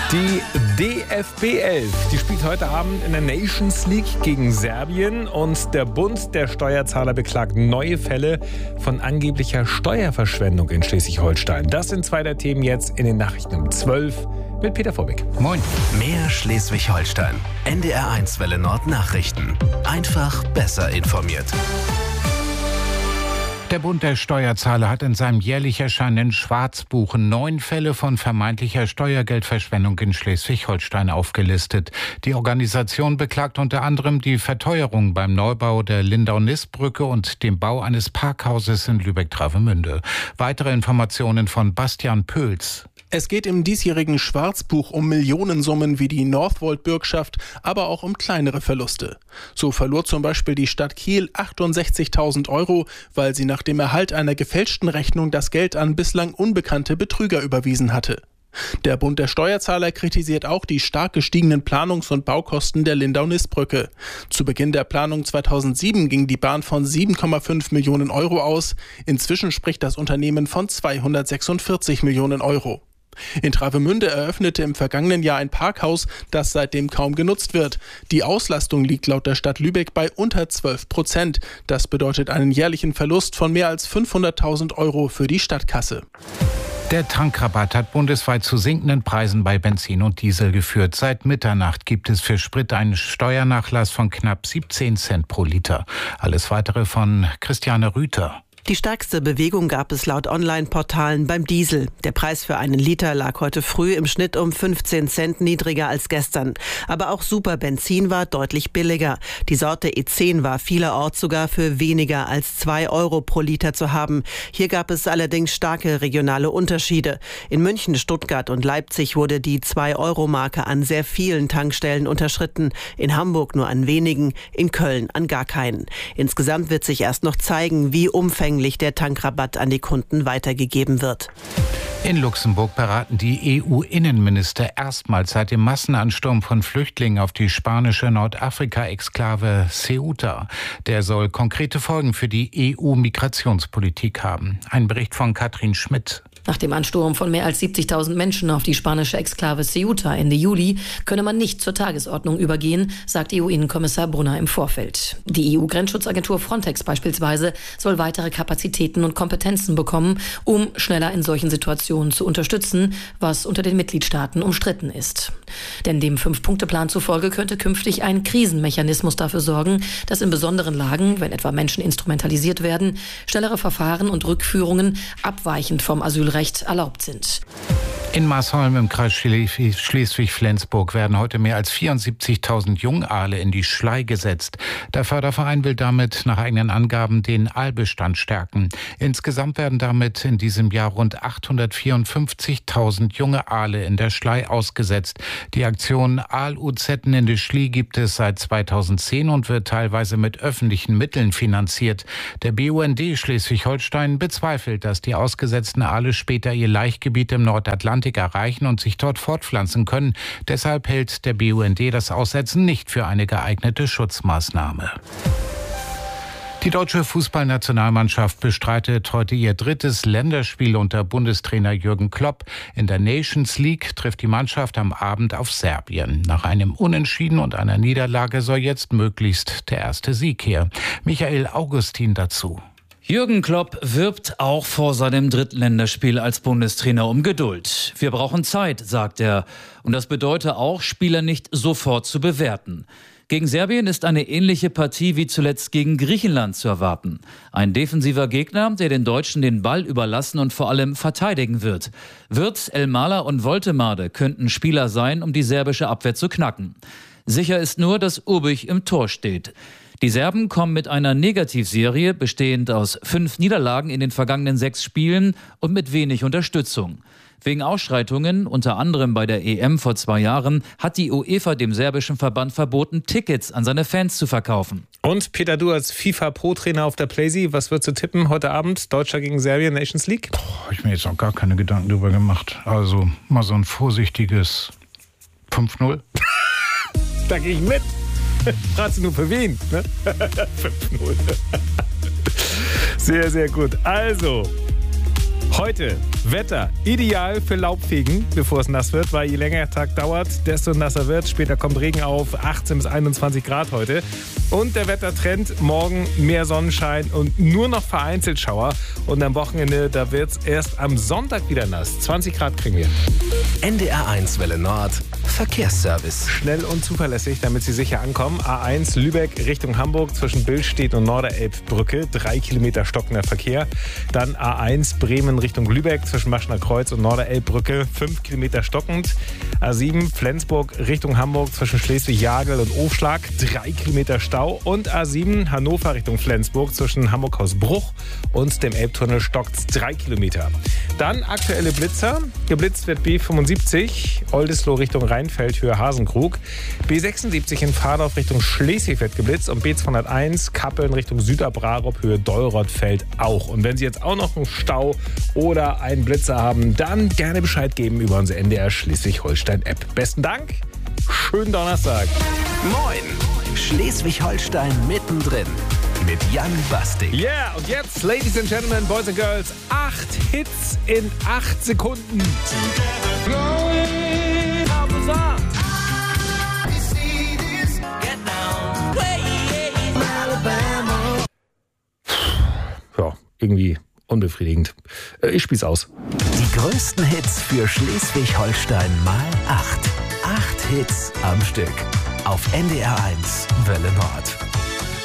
Die DFB 11, die spielt heute Abend in der Nations League gegen Serbien und der Bund der Steuerzahler beklagt neue Fälle von angeblicher Steuerverschwendung in Schleswig-Holstein. Das sind zwei der Themen jetzt in den Nachrichten um 12 mit Peter Vorbeck. Moin. Mehr Schleswig-Holstein. NDR1 Welle Nord Nachrichten. Einfach besser informiert. Der Bund der Steuerzahler hat in seinem jährlich erscheinenden Schwarzbuch 9 Fälle von vermeintlicher Steuergeldverschwendung in Schleswig-Holstein aufgelistet. Die Organisation beklagt unter anderem die Verteuerung beim Neubau der Lindau-Nist-Brücke und dem Bau eines Parkhauses in Lübeck-Travemünde. Weitere Informationen von Bastian Pöls. Es geht im diesjährigen Schwarzbuch um Millionensummen wie die Northvolt-Bürgschaft, aber auch um kleinere Verluste. So verlor zum Beispiel die Stadt Kiel 68.000 €, weil sie nach dem Erhalt einer gefälschten Rechnung das Geld an bislang unbekannte Betrüger überwiesen hatte. Der Bund der Steuerzahler kritisiert auch die stark gestiegenen Planungs- und Baukosten der Lindau-Nist-Brücke. Zu Beginn der Planung 2007 ging die Bahn von 7,5 Millionen € aus. Inzwischen spricht das Unternehmen von 246 Millionen €. In Travemünde eröffnete im vergangenen Jahr ein Parkhaus, das seitdem kaum genutzt wird. Die Auslastung liegt laut der Stadt Lübeck bei unter 12%. Das bedeutet einen jährlichen Verlust von mehr als 500.000 € für die Stadtkasse. Der Tankrabatt hat bundesweit zu sinkenden Preisen bei Benzin und Diesel geführt. Seit Mitternacht gibt es für Sprit einen Steuernachlass von knapp 17 Cent pro Liter. Alles Weitere von Christiane Rüther. Die stärkste Bewegung gab es laut Online-Portalen beim Diesel. Der Preis für einen Liter lag heute früh im Schnitt um 15 Cent niedriger als gestern. Aber auch Superbenzin war deutlich billiger. Die Sorte E10 war vielerorts sogar für weniger als 2 € pro Liter zu haben. Hier gab es allerdings starke regionale Unterschiede. In München, Stuttgart und Leipzig wurde die 2-Euro-Marke an sehr vielen Tankstellen unterschritten. In Hamburg nur an wenigen, in Köln an gar keinen. Insgesamt wird sich erst noch zeigen, wie umfänglich der Tankrabatt an die Kunden weitergegeben wird. In Luxemburg beraten die EU-Innenminister erstmals seit dem Massenansturm von Flüchtlingen auf die spanische Nordafrika-Exklave Ceuta. Der soll konkrete Folgen für die EU-Migrationspolitik haben. Ein Bericht von Katrin Schmidt. Nach dem Ansturm von mehr als 70.000 Menschen auf die spanische Exklave Ceuta Ende Juli könne man nicht zur Tagesordnung übergehen, sagt EU-Innenkommissar Brunner im Vorfeld. Die EU-Grenzschutzagentur Frontex beispielsweise soll weitere Kapazitäten und Kompetenzen bekommen, um schneller in solchen Situationen zu unterstützen, was unter den Mitgliedstaaten umstritten ist. Denn dem 5-Punkte-Plan zufolge könnte künftig ein Krisenmechanismus dafür sorgen, dass in besonderen Lagen, wenn etwa Menschen instrumentalisiert werden, schnellere Verfahren und Rückführungen abweichend vom Asylrecht erlaubt sind. In Marsholm im Kreis Schleswig-Flensburg werden heute mehr als 74.000 Jungaale in die Schlei gesetzt. Der Förderverein will damit nach eigenen Angaben den Aalbestand stärken. Insgesamt werden damit in diesem Jahr rund 854.000 junge Aale in der Schlei ausgesetzt. Die Aktion Aal-UZen in der Schlie gibt es seit 2010 und wird teilweise mit öffentlichen Mitteln finanziert. Der BUND Schleswig-Holstein bezweifelt, dass die ausgesetzten Aale später ihr Laichgebiet im Nordatlantik erreichen und sich dort fortpflanzen können. Deshalb hält der BUND das Aussetzen nicht für eine geeignete Schutzmaßnahme. Die deutsche Fußballnationalmannschaft bestreitet heute ihr 3. Länderspiel unter Bundestrainer Jürgen Klopp. In der Nations League trifft die Mannschaft am Abend auf Serbien. Nach einem Unentschieden und einer Niederlage soll jetzt möglichst der erste Sieg her. Michael Augustin dazu. Jürgen Klopp wirbt auch vor seinem 3. Länderspiel als Bundestrainer um Geduld. Wir brauchen Zeit, sagt er. Und das bedeutet auch, Spieler nicht sofort zu bewerten. Gegen Serbien ist eine ähnliche Partie wie zuletzt gegen Griechenland zu erwarten. Ein defensiver Gegner, der den Deutschen den Ball überlassen und vor allem verteidigen wird. Wirtz, Elmaler und Woltemade könnten Spieler sein, um die serbische Abwehr zu knacken. Sicher ist nur, dass Urbich im Tor steht. Die Serben kommen mit einer Negativserie, bestehend aus 5 Niederlagen in den vergangenen 6 Spielen und mit wenig Unterstützung. Wegen Ausschreitungen, unter anderem bei der EM vor 2 Jahren, hat die UEFA dem serbischen Verband verboten, Tickets an seine Fans zu verkaufen. Und Peter, du als FIFA-Pro-Trainer auf der Playsee, was würdest du tippen heute Abend? Deutschland gegen Serbien, Nations League? Habe ich mir jetzt auch gar keine Gedanken drüber gemacht. Also mal so ein vorsichtiges 5-0. Da gehe ich mit. Fragst du nur für wen? Ne? 5-0. Sehr, sehr gut. Also, Heute Wetter ideal für Laubfegen, bevor es nass wird, weil je länger der Tag dauert, desto nasser wird. Später kommt Regen auf, 18 bis 21 Grad heute. Und der Wettertrend, morgen mehr Sonnenschein und nur noch vereinzelt Schauer. Und am Wochenende, da wird es erst am Sonntag wieder nass. 20 Grad kriegen wir. NDR1 Welle Nord, Verkehrsservice. Schnell und zuverlässig, damit Sie sicher ankommen. A1 Lübeck Richtung Hamburg zwischen Billstedt und Norderelbbrücke. 3 Kilometer stockender Verkehr. Dann A1 Bremen Richtung Lübeck zwischen Maschner Kreuz und Norderelbbrücke. 5 Kilometer stockend. A7 Flensburg Richtung Hamburg zwischen Schleswig-Jagel und Ofschlag. 3 Kilometer Stau. Und A7 Hannover Richtung Flensburg zwischen Hamburg-Hausbruch und dem Elbtunnel stockt 3 Kilometer. Dann aktuelle Blitzer. Geblitzt wird B75 Oldesloe Richtung Rheinfeld, Höhe Hasenkrug. B76 in Pfadorf Richtung Schleswig wird geblitzt und B201 Kappeln Richtung Süderbrarup, Höhe Deurotfeld auch. Und wenn Sie jetzt auch noch einen Stau oder einen Blitzer haben, dann gerne Bescheid geben über unsere NDR Schleswig-Holstein-App. Besten Dank, schönen Donnerstag. Moin, Schleswig-Holstein mittendrin mit Jan Bastik. Yeah, und jetzt, Ladies and Gentlemen, Boys and Girls, 8 Hits in 8 Sekunden. Ja, irgendwie unbefriedigend. Ich spiel's aus. Die größten Hits für Schleswig-Holstein mal 8. 8 Hits am Stück. Auf NDR1 Welle Nord.